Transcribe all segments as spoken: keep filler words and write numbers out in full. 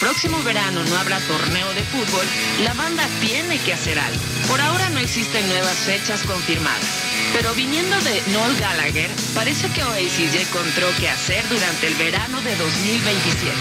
próximo verano no habrá torneo de fútbol, la banda tiene que hacer algo. Por ahora no existen nuevas fechas confirmadas, pero viniendo de Noel Gallagher, parece que Oasis ya encontró qué hacer durante el verano de dos mil veintisiete.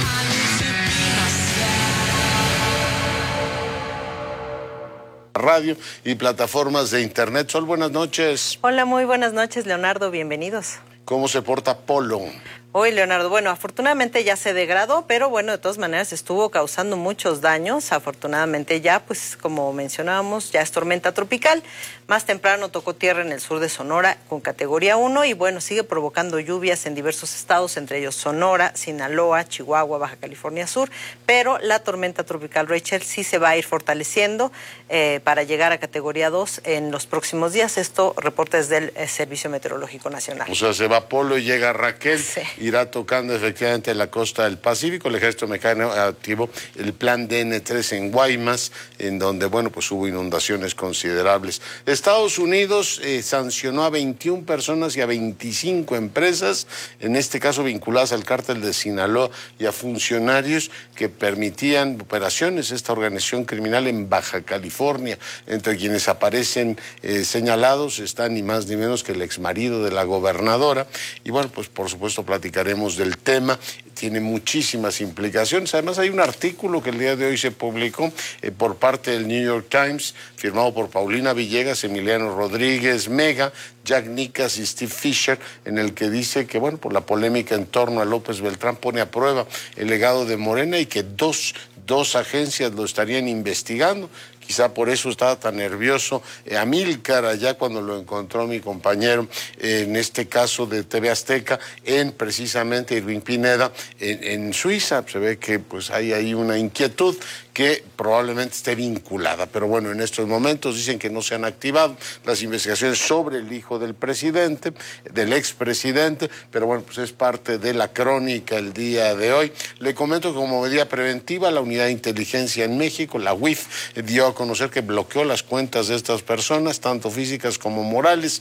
Radio y plataformas de internet. Sol, buenas noches. Hola, muy buenas noches, Leonardo, bienvenidos. ¿Cómo se porta Polo? Hoy, Leonardo, bueno, afortunadamente ya se degradó, pero bueno, de todas maneras estuvo causando muchos daños. Afortunadamente ya, pues como mencionábamos, ya es tormenta tropical. Más temprano tocó tierra en el sur de Sonora con categoría uno y bueno, sigue provocando lluvias en diversos estados, entre ellos Sonora, Sinaloa, Chihuahua, Baja California Sur, pero la tormenta tropical Rachel sí se va a ir fortaleciendo eh, para llegar a categoría dos en los próximos días. Esto reporta desde el eh, Servicio Meteorológico Nacional. O sea, se va Polo y llega Raquel. Sí. Irá tocando efectivamente la costa del Pacífico. El Ejército Mexicano activó el plan D N tres en Guaymas, en donde, bueno, pues hubo inundaciones considerables. Estados Unidos eh, sancionó a veintiuna personas y a veinticinco empresas, en este caso vinculadas al cártel de Sinaloa y a funcionarios que permitían operaciones, esta organización criminal en Baja California. Entre quienes aparecen eh, señalados está ni más ni menos que el exmarido de la gobernadora. Y bueno, pues por supuesto platicar Platicaremos del tema, tiene muchísimas implicaciones. Además hay un artículo que el día de hoy se publicó eh, por parte del New York Times, firmado por Paulina Villegas, Emiliano Rodríguez Mega, Jack Nicas y Steve Fisher, en el que dice que, bueno, por la polémica en torno a López Beltrán pone a prueba el legado de Morena y que dos, dos agencias lo estarían investigando. Quizá por eso estaba tan nervioso eh, Amílcar allá cuando lo encontró mi compañero, eh, en este caso de T V Azteca, en precisamente Irving Pineda, en, en Suiza. Se ve que pues hay ahí una inquietud que probablemente esté vinculada. Pero bueno, en estos momentos dicen que no se han activado las investigaciones sobre el hijo del presidente, del expresidente, pero bueno, pues es parte de la crónica el día de hoy. Le comento que como medida preventiva, la Unidad de Inteligencia en México, la U I F, dio a conocer que bloqueó las cuentas de estas personas, tanto físicas como morales.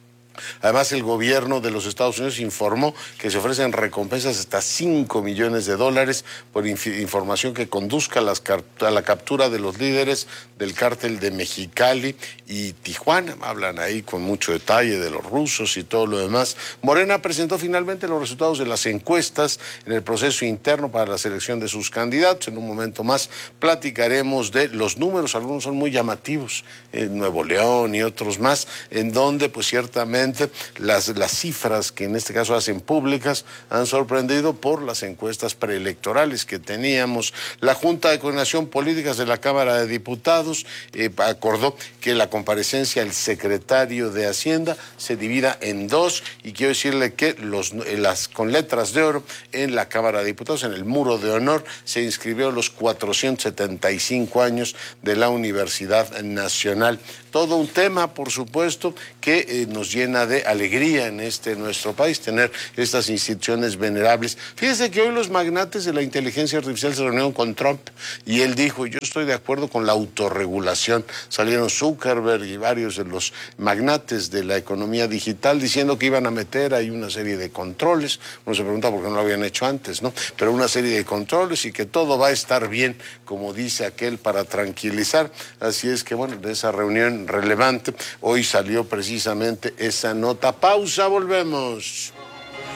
Además, el gobierno de los Estados Unidos informó que se ofrecen recompensas hasta cinco millones de dólares por inf información que conduzca a, las a la captura de los líderes del cártel de Mexicali y Tijuana. Hablan ahí con mucho detalle de los rusos y todo lo demás. Morena presentó finalmente los resultados de las encuestas en el proceso interno para la selección de sus candidatos. En un momento más platicaremos de los números, algunos son muy llamativos, en Nuevo León y otros más, en donde pues ciertamente Las, las cifras que en este caso hacen públicas han sorprendido por las encuestas preelectorales que teníamos. La Junta de Coordinación Políticas de la Cámara de Diputados eh, acordó que la comparecencia del secretario de Hacienda se divida en dos, y quiero decirle que los, las, con letras de oro en la Cámara de Diputados, en el muro de honor, se inscribió los cuatrocientos setenta y cinco años de la Universidad Nacional. Todo un tema, por supuesto, que eh, nos llena de alegría en este nuestro país, tener estas instituciones venerables. Fíjese que hoy los magnates de la inteligencia artificial se reunieron con Trump y él dijo, yo estoy de acuerdo con la autorregulación. Salieron Zuckerberg y varios de los magnates de la economía digital diciendo que iban a meter ahí una serie de controles. Uno se pregunta por qué no lo habían hecho antes, ¿no? Pero una serie de controles y que todo va a estar bien, como dice aquel, para tranquilizar. Así es que, bueno, de esa reunión relevante, hoy salió precisamente esa nota. Pausa, volvemos.